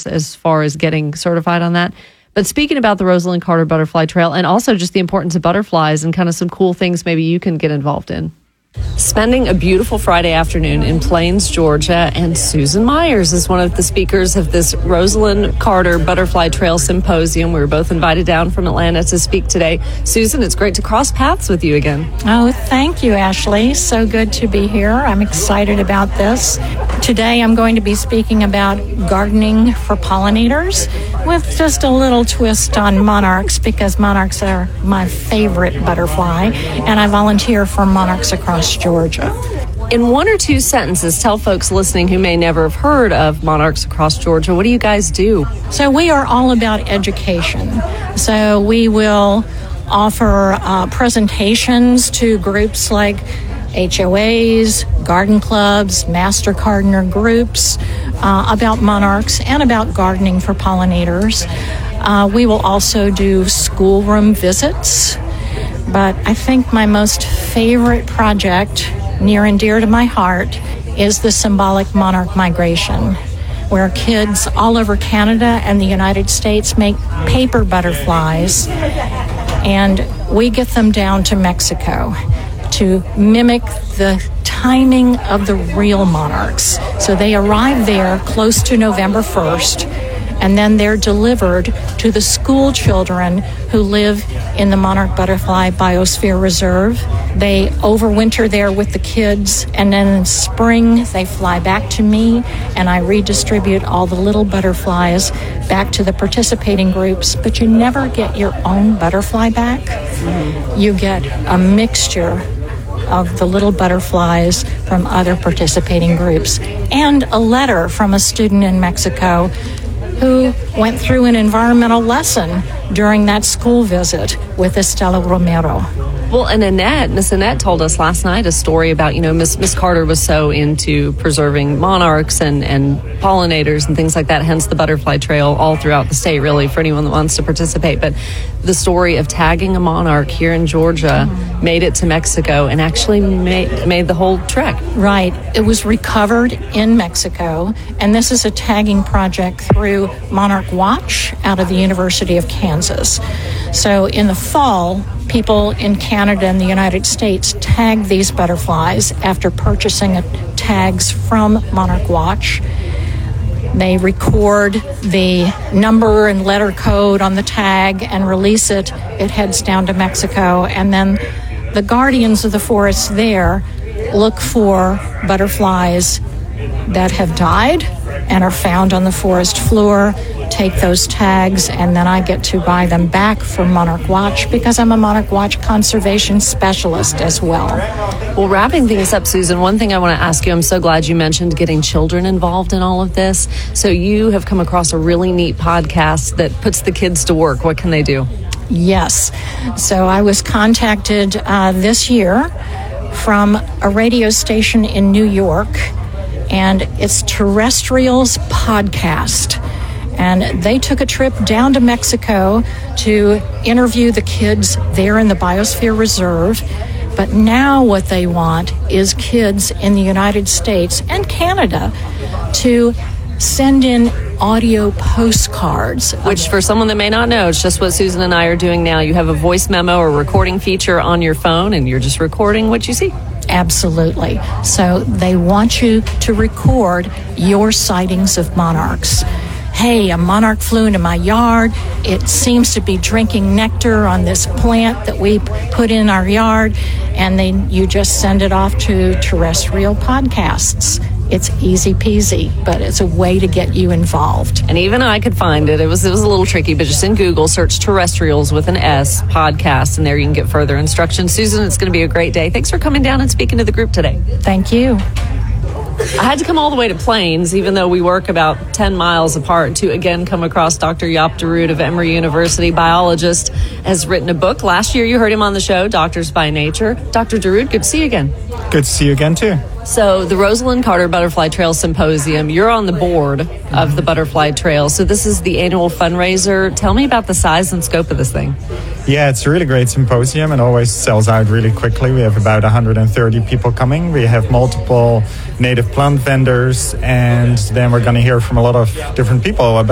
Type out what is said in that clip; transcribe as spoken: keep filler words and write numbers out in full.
as, as far as getting certified on that. But speaking about the Rosalind Carter Butterfly Trail and also just the importance of butterflies and kind of some cool things maybe you can get involved in. Spending a beautiful Friday afternoon in Plains, Georgia, and Susan Myers is one of the speakers of this Rosalind Carter Butterfly Trail Symposium. We were both invited down from Atlanta to speak today. Susan, it's great to cross paths with you again. Oh, thank you, Ashley. So good to be here. I'm excited about this. Today I'm going to be speaking about gardening for pollinators with just a little twist on monarchs, because monarchs are my favorite butterfly, and I volunteer for Monarchs Across Georgia. In one or two sentences, tell folks listening who may never have heard of Monarchs Across Georgia, what do you guys do? So we are all about education. So we will offer uh, presentations to groups like H O As, garden clubs, master gardener groups uh, about monarchs and about gardening for pollinators. Uh, we will also do schoolroom visits. But I think my most favorite project, near and dear to my heart, is the symbolic monarch migration, where kids all over Canada and the United States make paper butterflies, and we get them down to Mexico to mimic the timing of the real monarchs. So they arrive there close to November first, and then they're delivered to the school children who live in the Monarch Butterfly Biosphere Reserve. They overwinter there with the kids, and then in spring they fly back to me, and I redistribute all the little butterflies back to the participating groups. But you never get your own butterfly back. Mm-hmm. You get a mixture of the little butterflies from other participating groups, and a letter from a student in Mexico who went through an environmental lesson during that school visit with Estela Romero. Well, and Annette, Miss Annette told us last night a story about, you know, Miss Miss Carter was so into preserving monarchs and, and pollinators and things like that, hence the butterfly trail all throughout the state, really, for anyone that wants to participate. But the story of tagging a monarch here in Georgia mm. made it to Mexico and actually made, made the whole trek. Right. It was recovered in Mexico, and this is a tagging project through Monarch Watch out of the University of Kansas. So in the fall, people in Canada and the United States tag these butterflies after purchasing a, tags from Monarch Watch. They record the number and letter code on the tag and release it. It heads down to Mexico, and then the guardians of the forest there look for butterflies that have died and are found on the forest floor, take those tags, and then I get to buy them back from Monarch Watch because I'm a Monarch Watch conservation specialist as well. Well, wrapping things up, Susan, one thing I want to ask you, I'm so glad you mentioned getting children involved in all of this. So you have come across a really neat podcast that puts the kids to work. What can they do? Yes. So I was contacted uh, this year from a radio station in New York, and it's Terrestrials Podcast. And they took a trip down to Mexico to interview the kids there in the Biosphere Reserve. But now what they want is kids in the United States and Canada to send in audio postcards. Which, for someone that may not know, it's just what Susan and I are doing now. You have a voice memo or recording feature on your phone, and you're just recording what you see. Absolutely. So they want you to record your sightings of monarchs. Hey, a monarch flew into my yard. It seems to be drinking nectar on this plant that we put in our yard. And then you just send it off to Terrestrial Podcasts. It's easy peasy, but it's a way to get you involved. And even I could find it. It was it was a little tricky, but just in Google, search Terrestrials with an S, podcast, and there you can get further instructions. Susan, it's going to be a great day. Thanks for coming down and speaking to the group today. Thank you. I had to come all the way to Plains, even though we work about ten miles apart, to again come across Doctor Jaap de Rood of Emory University, biologist, has written a book. Last year you heard him on the show, Doctors by Nature. Doctor de Rood, good to see you again. Good to see you again, too. So the Rosalind Carter Butterfly Trail Symposium, you're on the board of the Butterfly Trail. So this is the annual fundraiser. Tell me about the size and scope of this thing. Yeah, it's a really great symposium. It always sells out really quickly. We have about one hundred thirty people coming. We have multiple native plant vendors, and then we're going to hear from a lot of different people about